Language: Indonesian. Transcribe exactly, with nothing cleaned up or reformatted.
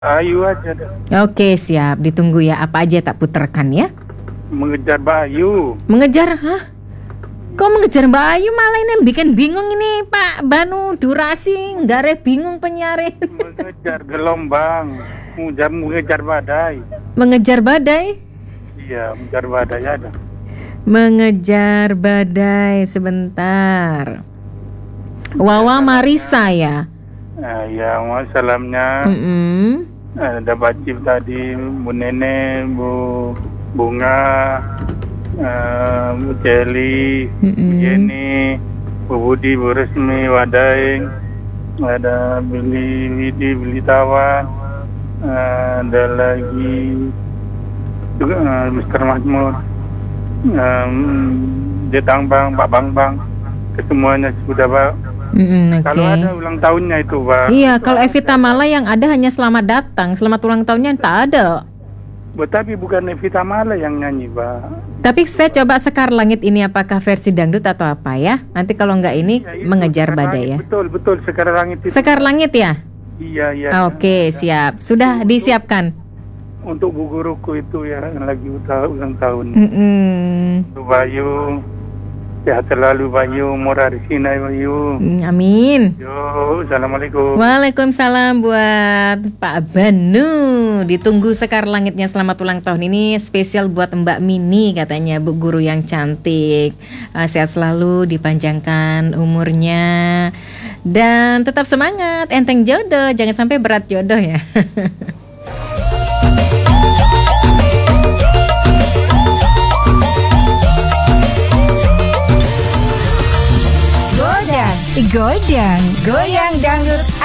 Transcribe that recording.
Ayu aja dah. Oke, siap. Ditunggu ya. Apa aja tak puterkan ya? Mengejar Mbak Ayu. Mengejar, hah? Kok mengejar Mbak Ayu malah ini yang bikin bingung ini Pak Banu durasi. Nggak bingung penyarin. Mengejar gelombang. Mengejar, mengejar badai. Mengejar badai? Iya, mengejar badai ada. Mengejar badai sebentar. Wawa Marisa ya? Nah, ya, salamnya. Mm-mm. Ada Pak Cip tadi, Bu Nene, Bu Bunga, uh, Bu Celi, Bu Mm-mm. Jenny, Bu Budi, Bu Resmi, Wadaing, ada Billy Widi, Billy Tawan, uh, ada lagi juga uh, Mister Mahmud, um, Jetang Bang, Pak Bang Bang, kesemuanya sudah Pak. Mm-mm, oke. Kalau ada ulang tahunnya itu Pak. Iya, kalau Evita Mala yang ada hanya selamat datang, selamat ulang tahunnya tak ada. Tapi bukan Evita Mala yang nyanyi Pak. Tapi saya coba Sekar Langit ini apakah versi dangdut atau apa ya? Nanti kalau enggak ini Ya, itu, mengejar Sekar badai Langit, ya. Betul, betul, Sekar Langit itu. Sekar Langit ya? Iya, iya. Ah, Oke, siap. Sudah disiapkan. Untuk Bu Guruku itu ya, yang lagi uta- ulang tahun. Mm-mm. Bu Bayu, sehat selalu Bayu, murah rezeki Bayu. Mm, Amin. Yo, assalamualaikum. Waalaikumsalam buat Pak Banu. Ditunggu Sekar Langitnya selamat ulang tahun ini spesial buat Mbak Mini katanya Bu Guru yang cantik. Uh, sehat selalu, dipanjangkan umurnya dan tetap semangat, enteng jodoh, jangan sampai berat jodoh ya. Godang, godang, goyang dangdut